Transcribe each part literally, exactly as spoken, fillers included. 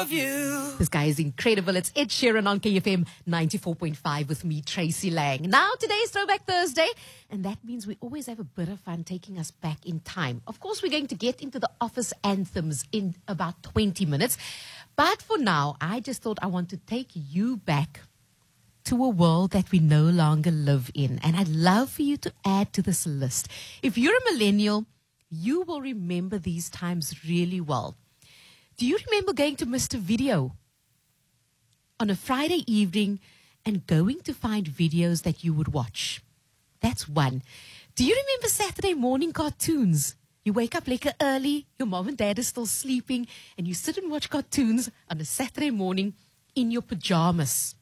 of you. This guy is incredible. It's Ed Sheeran on K F M ninety-four point five with me, Tracy Lang. Now, today is Throwback Thursday, and that means we always have a bit of fun taking us back in time. Of course, we're going to get into the office anthems in about twenty minutes. But for now, I just thought I want to take you back to a world that we no longer live in. And I'd love for you to add to this list. If you're a millennial, you will remember these times really well. Do you remember going to Mister Video on a Friday evening and going to find videos that you would watch? That's one. Do you remember Saturday morning cartoons? You wake up like early, your mom and dad is still sleeping, and you sit and watch cartoons on a Saturday morning in your pajamas.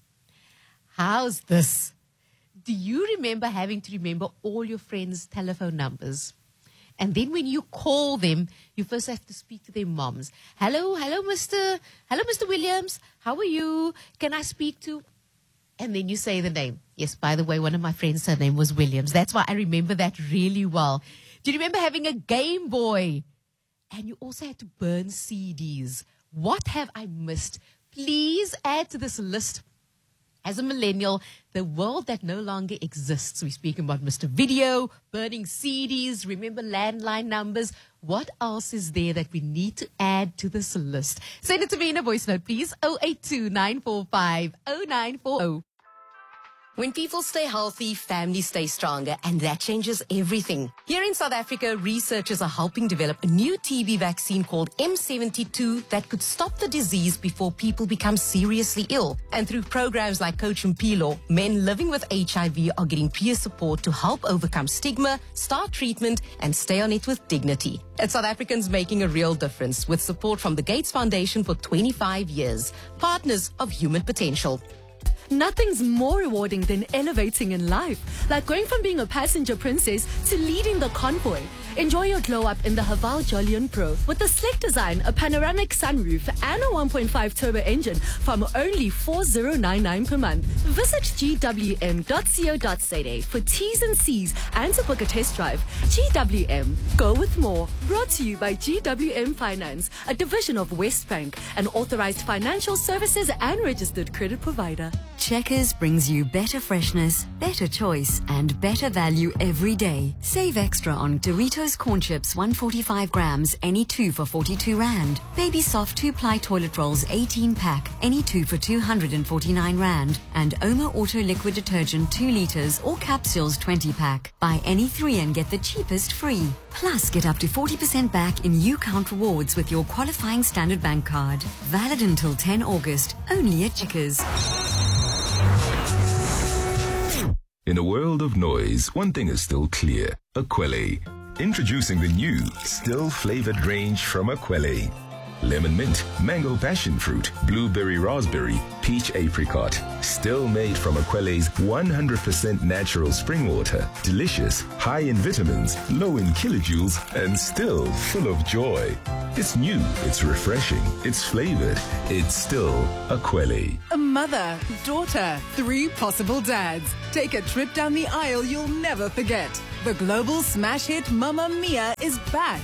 How's this? Do you remember having to remember all your friends' telephone numbers? And then when you call them, you first have to speak to their moms. Hello, hello, Mister Hello, Mister Williams. How are you? Can I speak to? And then you say the name. Yes, by the way, one of my friends, her name was Williams. That's why I remember that really well. Do you remember having a Game Boy? And you also had to burn C Ds. What have I missed? Please add to this list. As a millennial, the world that no longer exists. We're speaking about Mister Video, burning C Ds, remember landline numbers. What else is there that we need to add to this list? Send it to me in a voice note, please. oh eight two, nine four five, oh nine four oh. When people stay healthy, families stay stronger, and that changes everything. Here in South Africa, researchers are helping develop a new T B vaccine called M seventy-two that could stop the disease before people become seriously ill. And through programs like Coach Mpilo, men living with H I V are getting peer support to help overcome stigma, start treatment, and stay on it with dignity. It's South Africans making a real difference with support from the Gates Foundation for twenty-five years. Partners of Human Potential. Nothing's more rewarding than elevating in life, like going from being a passenger princess to leading the convoy. Enjoy your glow up in the Haval Jolion Pro with a slick design, a panoramic sunroof, and a one point five turbo engine from only four thousand ninety-nine per month. Visit g w m dot co dot za for T's and C's and to book a test drive. G W M, go with more. Brought to you by G W M Finance, a division of Westbank, an authorized financial services and registered credit provider. Checkers brings you better freshness, better choice, and better value every day. Save extra on Doritos corn chips, one hundred forty-five grams, any two for forty-two rand. Baby Soft two-ply toilet rolls, eighteen pack, any two for two hundred forty-nine rand. And Oma Auto liquid detergent, two liters, or capsules, twenty pack. Buy any three and get the cheapest free. Plus, get up to forty percent back in U-Count rewards with your qualifying Standard Bank card. Valid until the tenth of August, only at Checkers. In a world of noise, one thing is still clear. Akwele. Introducing the new, still-flavored range from Akwele. Lemon mint, mango passion fruit, blueberry raspberry, peach apricot. Still made from Akwele's one hundred percent natural spring water. Delicious, high in vitamins, low in kilojoules, and still full of joy. It's new, it's refreshing, it's flavored, it's still Akwele. A mother, daughter, three possible dads. Take a trip down the aisle you'll never forget. The global smash hit Mamma Mia is back.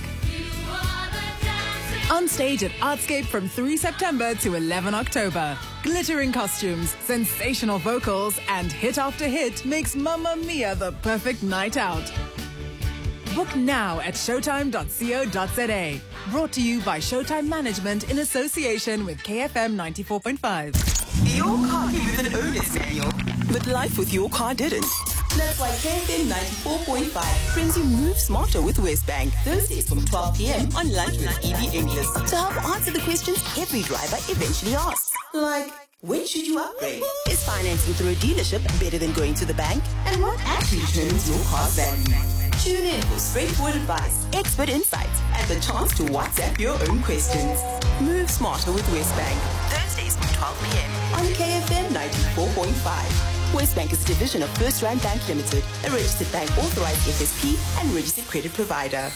On stage at Artscape from the third of September to the eleventh of October. Glittering costumes, sensational vocals, and hit after hit makes Mamma Mia the perfect night out. Book now at showtime dot co dot za. Brought to you by Showtime Management in association with K F M ninety-four point five. Your car came with an owner's manual, but life with your car didn't. That's why K F M ninety-four point five brings you Move Smarter with Westbank, Thursdays from twelve p.m. on Lunch with Evie English, to help answer the questions every driver eventually asks. Like, when should you upgrade? Is financing through a dealership better than going to the bank? And what actually determines your car's value? Tune in for straightforward advice, expert insights, and the chance to WhatsApp your own questions. Move Smarter with Westbank, Thursdays from twelve p.m. on K F M ninety-four point five. Westbank is a division of First Rand Bank Limited, a registered bank authorized F S P and registered credit provider.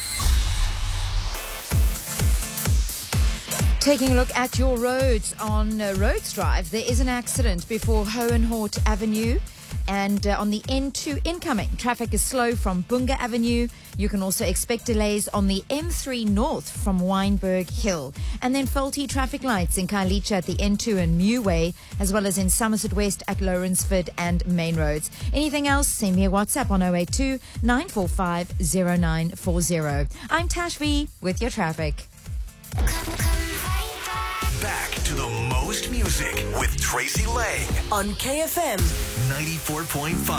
Taking a look at your roads on uh, Rhodes Drive, there is an accident before Hohenhort Avenue. And uh, on the N two incoming, traffic is slow from Bunga Avenue. You can also expect delays on the M three North from Weinberg Hill. And then faulty traffic lights in Khayelitsha at the N two and Mew Way, as well as in Somerset West at Lawrenceford and Main Roads. Anything else, send me a WhatsApp on oh eight two, nine four five, oh nine four oh. I'm Tash V with your traffic. Back to the most music with Tracy Lang On K F M ninety-four point five.